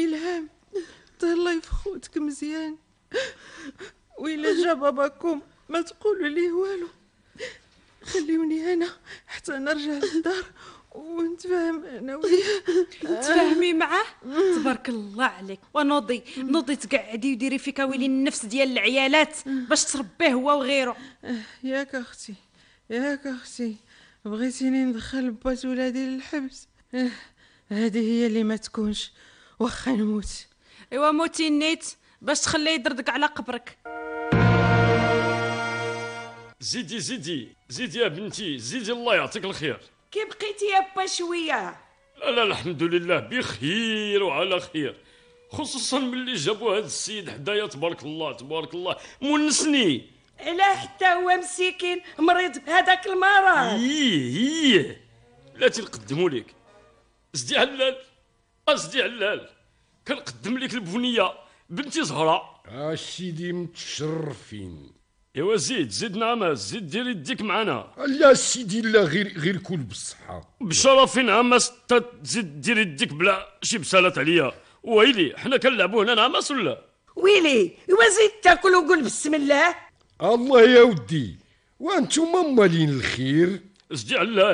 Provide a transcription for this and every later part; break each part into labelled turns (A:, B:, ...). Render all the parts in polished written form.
A: الهام تهلاي في خوتك مزيان، وإلا جا باباكم ما تقولوا ليه والو، خليوني أنا حتى نرجع للدار ونتفاهم أنا وياه.
B: تفاهمي معاه؟ تبارك الله عليك. ونوضي تقعدي وديري فيك ويلي النفس ديال العيالات باش تربيه هو وغيره.
A: ياك اختي بغيتيني ندخل بات ولادي للحبس؟ هذه هي اللي ما تكونش، واخا نموت.
B: ايوا موتي نيت باش تخليه يدردك على قبرك.
C: زيدي يا بنتي، زيدي الله يعطيك الخير.
D: كي بقيتي يا با شويه؟
C: لا الحمد لله بخير وعلى خير، خصوصا ملي جابوا هذا السيد حدايا تبارك الله مونسني.
D: لا حتى هو مسكين مريض بهذاك المرض.
C: ايه بلاتي نقدموا لك سدي علال كنقدم لك البنيه بنتي زهره.
E: سيدي متشرفين.
C: ايوا زيد نعماس، زيد ديري يديك معنا.
E: لا سيدي لا، غير كل بالصحه.
C: بشرف نعماس تزيد ديري يديك بلا شي بسالات عليا. ويلي حنا كنلعبوا هنا نعماس ولا؟
D: ويلي ايوا زيد تاكل وقول بسم الله.
E: الله يا ودي، وانتم مالين الخير.
C: سدي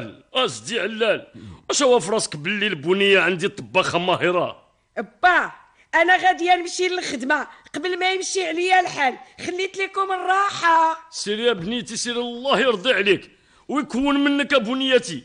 C: علال واش هو في راسك باللي البنيه عندي طباخه ماهره؟
D: با انا غاديه نمشي للخدمه قبل ما يمشي عليا الحال، خليت لكم الراحه.
C: سير يا بنيتي سير، الله يرضي عليك ويكون منك بنيتي.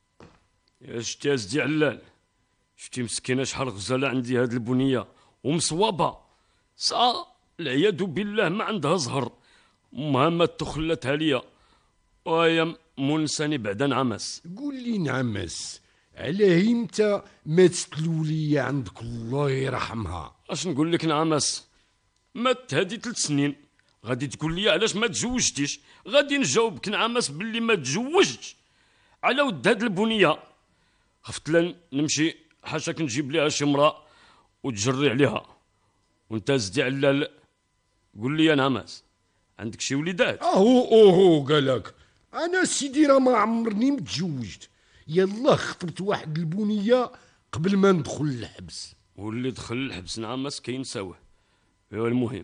C: يا شتي يا سدي علال، شتي مسكينه شحال غزاله عندي هاد البنيه ومصوابه ساعه العياذ بالله ما عندها زهر، امها ما تخلتها ليا وهي منساني بعدا نعمس.
E: قول لي نعمس، علاه امتى ماتت الولية عندك الله يرحمها؟
C: اش نقول لك نعمس، مات هادي 3 سنين. غادي تقول لي علاش ما تزوجتيش؟ غادي نجاوبك نعمس باللي ما تزوجتش على ود هاد البنيه. خفت لا نمشي حاشاك نجيب ليها شي امراه وتجري عليها. وانت زدي علال قول لي يا نعمس، عندك شي وليدات؟
E: اوهو قالك انا سيدي راه ما عمرني متزوجت، يلا خطبت واحد البنيه قبل ما ندخل الحبس.
C: واللي دخل الحبس نعمس كينساوه. ايوا المهم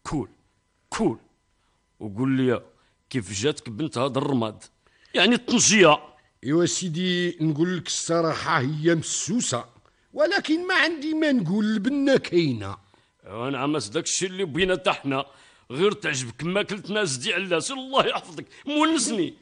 C: كول وقول لي كيف جاتك بنت هذا الرماد، يعني الطنجيه.
E: ايوا سيدي نقول لك الصراحه هي مسوسه، ولكن ما عندي ما نقول، البنه كاينه.
C: ايوا نعمس داكشي اللي بغينا حتى حنا، غير تعجبك ماكلتنا زدي على سير الله يحفظك مونسني.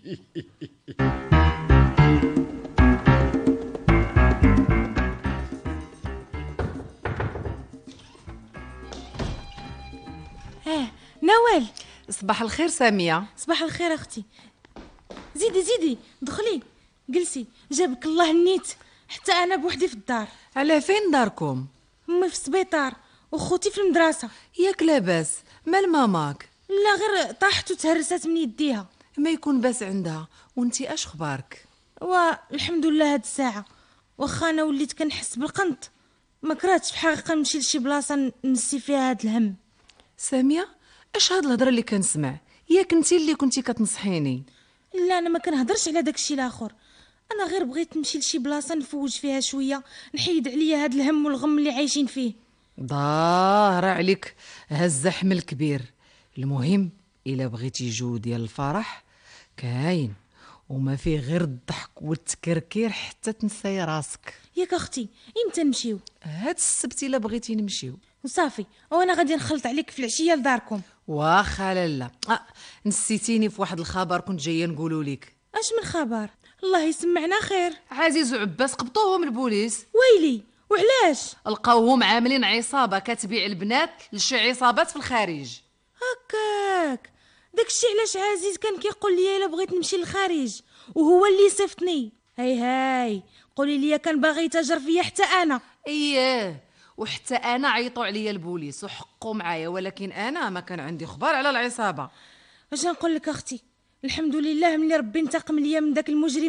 B: نوال.
F: صباح الخير سامية.
B: صباح الخير اختي. زيدي دخلي جلسي. جابك الله النيت، حتى انا بوحدي في الدار.
F: على فين داركم؟
B: امي في السبيطار وخوتي في المدرسه.
F: ياك لاباس؟ مال ماماك؟
B: لا غير طاحت وتهرست من يديها.
F: ما يكون باس عندها. وانتي اش خبارك؟
B: والحمد لله هاد الساعه، واخا انا وليت كنحس بالقنط، ما كرهتش في حقيقه نمشي لشي بلاصه نسي فيها هاد الهم.
F: سامية اش هاد الهضره اللي كنسمع؟ ياك انتي اللي كنتي كتنصحيني.
B: لا انا ما كنهضرش على داكشي الاخر، انا غير بغيت نمشي لشي بلاصه نفوج فيها شويه، نحيد عليا هاد الهم والغم اللي عايشين فيه.
F: ظاهر عليك هز حمل كبير. المهم الا بغيتي جو ديال الفرح كاين، وما فيه غير الضحك والتكركير حتى تنساي راسك.
B: ياك اختي امتى نمشيو؟
F: هاد السبت الا بغيتي نمشيو.
B: وصافي، وانا غادي نخلط عليك في العشيه لداركم.
F: واخا لالا نسيتيني في واحد الخبر كنت جايه نقولوا لك.
B: اش من خبر؟ الله يسمعنا خير.
F: عزيز وعباس قبطوهم البوليس.
B: ويلي، وعلاش؟
F: لقاوهم عاملين عصابه كتبيع البنات لشي عصابات في الخارج.
B: هكاك داكشي علاش عزيز كان كيقول لي الا بغيت نمشي للخارج وهو اللي صيفطني. هاي قولي لي كان باغي يتاجر فيا حتى انا.
F: اييه، وحتى انا عيطوا عليا البوليس وحقوا معايا، ولكن انا ما كان عندي خبر على العصابه.
B: اش نقول لك اختي، الحمد لله ملي ربي انتقم ليا من داك المجرم